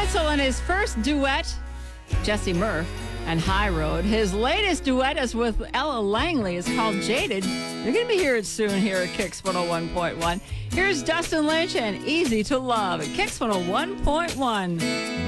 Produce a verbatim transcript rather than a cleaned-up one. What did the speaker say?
Also on his first duet, Jesse Murph and High Road. His latest duet is with Ella Langley. It's called Jaded. You're going to be hearing it soon here at Kicks one oh one point one. Here's Dustin Lynch and Easy to Love at Kicks one oh one point one.